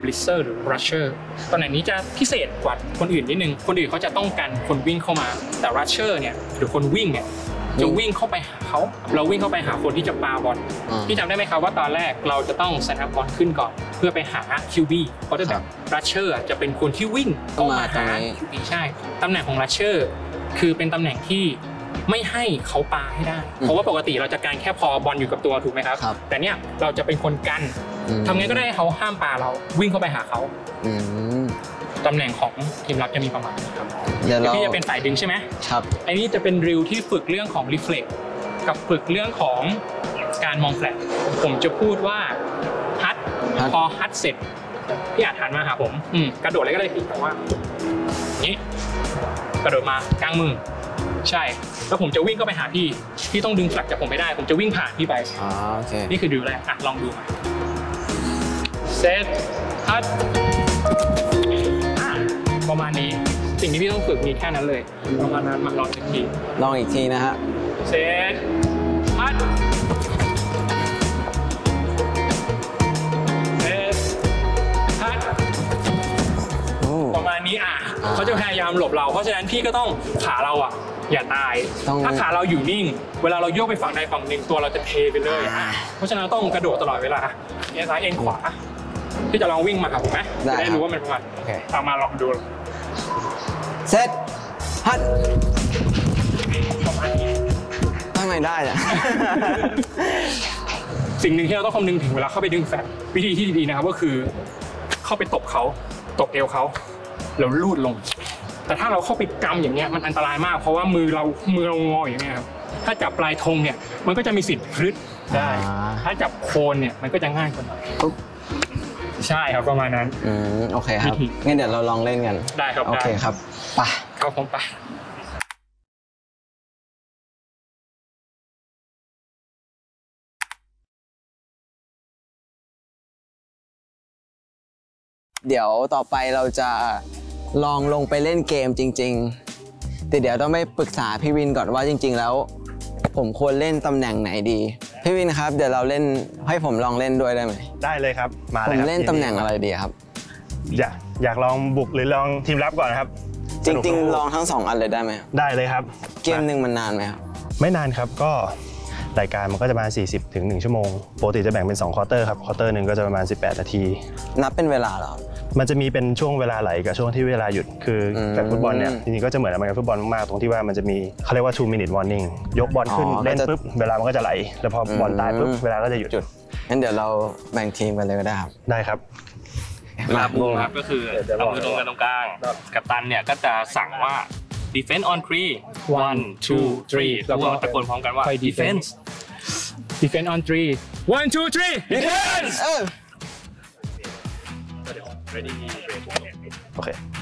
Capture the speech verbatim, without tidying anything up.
Blitzer หรือ Rusher ตำแหน่งนี้จะพิเศษกว่าคนอื่นนิดนึงคนอื่นเขาจะต้องการคนวิ่งเข้ามาแต่ Rusher เนี่ยหรือคนวิ่งเนี่ยจะวิ่งเข้าไปหาเขาเราวิ่งเข้าไปหาคนที่จะปาบอลพี่จำได้ไหมครับว่าตอนแรกเราจะต้องสแนปบอลขึ้นก่อนเพื่อไปหา คิว บี เพราะแบบ Rusher จะเป็นคนที่วิ่งเข้ามาหา คิว บี ใช่ตำแหน่งของ Rusher คือเป็นตำแหน่งที่ไม่ให้เขาปาให้ได้เพราะว่าปกติเราจะการแค่พอบอลอยู่กับตัวถูกไหมครับแต่เนี่ยเราจะเป็นคนกันทำไงก็ได้เขาห้ามปาเราวิ่งเข้าไปหาเขาตำแหน่งของทีมรับจะมีประมาณนี้ครับเดี๋ยวพี่จะเป็นฝ่ายดึงใช่ไหมครับไอ้นี่จะเป็นริวที่ฝึกเรื่องของ reflex กับฝึกเรื่องของการมองแฟลชผมจะพูดว่าฮัทพอฮัทเสร็จพี่อาจหันมาหาผมอืมกระโดดอะไรก็ได้พี่แต่ว่านี้กระโดดมากลางมือใช่แล้วผมจะวิ่งเข้าไปหาพี่พี่ต้องดึงแฟลชจากผมไม่ได้ผมจะวิ่งผ่านพี่ไปอ๋อโอเคนี่คือริวแรกอ่ะลองดูเซตฮัทประมาณนี้สิ่งที่พี่ต้องฝึกมีแค่นั้นเลยประมาณนั้นมาลองอีกทีลองอีกทีนะฮะเซตฮัทเซตฮัทประมาณนี้อ่ะเขาจะพยายามหลบเราเพราะฉะนั้นพี่ก็ต้องขาเราอ่ะอย่าตายถ้าขาเราอยู่นิ่งเวลาเราโยกไปฝั่งใดฝั่งหนึ่งตัวเราจะเทไปเลยเพราะฉะนั้นต้องกระโดดตลอดเวลาเอ็นซ้ายเอ็นขวาที่จะลองวิ่งมาครับผมไหมจะได้รู้ว่ามันประมาณตามมาลองดูเซตฮัททำไมได้อะสิ่งหนึ่งที่เราต้องคำนึงถึงเวลาเข้าไปดึงแฟลชวิธีที่ดีนะครับก็คือเข้าไปตบเขาตบเอวเขาแล้วลูดลงแต่ถ้าเราเข้าไปกำอย่างเงี้ยมันอันตรายมากเพราะว่ามือเรามือเรางออย่างเงี้ยครับถ้าจับปลายธงเนี่ยมันก็จะมีสิทธิ์พลึดได้ถ้าจับโคนเนี่ยมันก็จะง่ายกว่าหน่อยใช่ครับประมาณนั้นอืมโอเคครับงั้นเดี๋ยวเราลองเล่นกันได้ครับโอเคครับไปเข้าผมไปเดี๋ยวต่อไปเราจะลองลงไปเล่นเกมจริงๆแต่เดี๋ยวต้องไปปรึกษาพี่วินก่อนว่าจริงๆแล้วผมควรเล่นตำแหน่งไหนดีพี่วินครับเดี๋ยวเราเล่นให้ผมลองเล่นด้วยได้ไหมได้เลยครับมาเลยผมเล่นตำแหน่งอะไรดีครับอยากอยากลองบุกหรือลองทีมรับก่อนครับจริงๆลองทั้งสองอันเลยได้ไหมได้เลยครับเกมหนึ่งมันนานไหมครับไม่นานครับก็รายการมันก็จะประมาณสี่สิบถึงหนึ่งชั่วโมงปกติจะแบ่งเป็นสองควอเตอร์ครับควอเตอร์หนึ่งก็จะประมาณสิบแปดนาทีนับเป็นเวลาเหรอมันจะมีเป็นช่วงเวลาไหลกับช่วงที่เวลาหยุดคือแบบฟุตบอลเนี่ยจริงๆก็จะเหมือนอเมริกันฟุตบอลมากๆตรงที่ว่ามันจะมีเขาเรียกว่า two minute warning ยกบอลขึ้นเล่นปุ๊บเวลามันก็จะไหลแล้วพอบอลตายปุ๊บเวลาก็จะหยุดงั้นเดี๋ยวเราแบ่งทีมกันเลยก็ได้ครับได้ครับมาบูมครับก็คือเอามือตรงกันตรงกลางกัปตันเนี่ยก็จะสั่งว่า defense on three one two three แล้วก็ตะโกนพร้อมกันว่า defense defense on three one two three defense ready โอเค